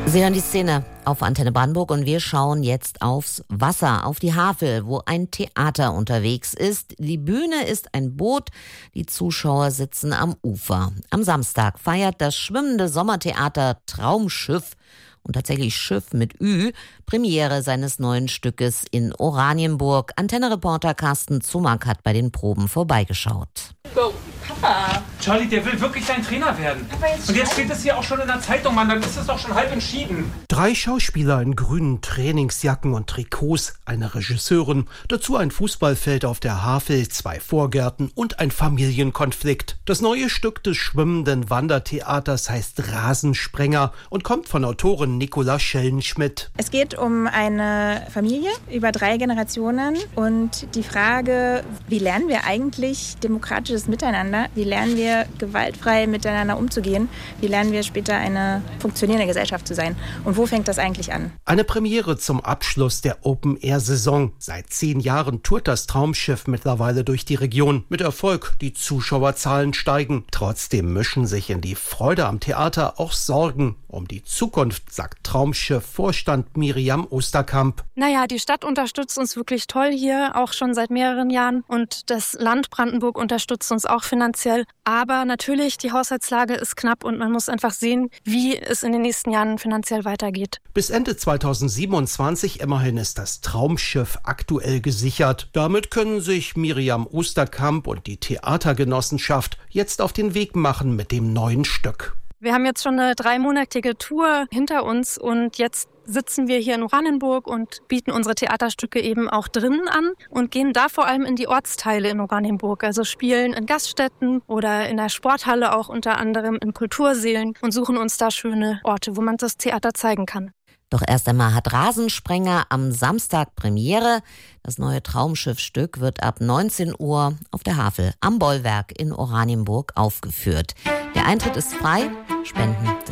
Sie hören die Szene auf Antenne Brandenburg und wir schauen jetzt aufs Wasser, auf die Havel, wo ein Theater unterwegs ist. Die Bühne ist ein Boot, die Zuschauer sitzen am Ufer. Am Samstag feiert das schwimmende Sommertheater Traumschiff, und tatsächlich Schiff mit Ü, Premiere seines neuen Stückes in Oranienburg. Antenne-Reporter Carsten Zumack hat bei den Proben vorbeigeschaut. Go, Papa! Charlie, der will wirklich dein Trainer werden. Papa, und jetzt steht es hier auch schon in der Zeitung, Mann, dann ist es doch schon halb entschieden. 3 Schauspieler in grünen Trainingsjacken und Trikots, eine Regisseurin, dazu ein Fußballfeld auf der Havel, 2 Vorgärten und ein Familienkonflikt. Das neue Stück des schwimmenden Wandertheaters heißt Rasensprenger und kommt von Autorin Nicola Schellenschmidt. Es geht um eine Familie über 3 Generationen und die Frage, wie lernen wir eigentlich demokratisches Miteinander? Wie lernen wir gewaltfrei miteinander umzugehen? Wie lernen wir später eine funktionierende Gesellschaft zu sein? Und wo fängt das eigentlich an? Eine Premiere zum Abschluss der Open-Air-Saison. Seit 10 Jahren tourt das Traumschiff mittlerweile durch die Region. Mit Erfolg, die Zuschauerzahlen steigen. Trotzdem mischen sich in die Freude am Theater auch Sorgen um die Zukunft, sagt Traumschiff-Vorstand Miriam Osterkamp. Naja, die Stadt unterstützt uns wirklich toll hier, auch schon seit mehreren Jahren. Und das Land Brandenburg unterstützt uns auch finanziell. Aber natürlich, die Haushaltslage ist knapp und man muss einfach sehen, wie es in den nächsten Jahren finanziell weitergeht. Bis Ende 2027 immerhin ist das Traumschiff aktuell gesichert. Damit können sich Miriam Osterkamp und die Theatergenossenschaft jetzt auf den Weg machen mit dem neuen Stück. Wir haben jetzt schon eine 3-monatige Tour hinter uns und jetzt sitzen wir hier in Oranienburg und bieten unsere Theaterstücke eben auch drinnen an und gehen da vor allem in die Ortsteile in Oranienburg, also spielen in Gaststätten oder in der Sporthalle auch unter anderem in Kultursälen und suchen uns da schöne Orte, wo man das Theater zeigen kann. Doch erst einmal hat Rasensprenger am Samstag Premiere. Das neue Traumschiffstück wird ab 19 Uhr auf der Havel am Bollwerk in Oranienburg aufgeführt. Der Eintritt ist frei, Spenden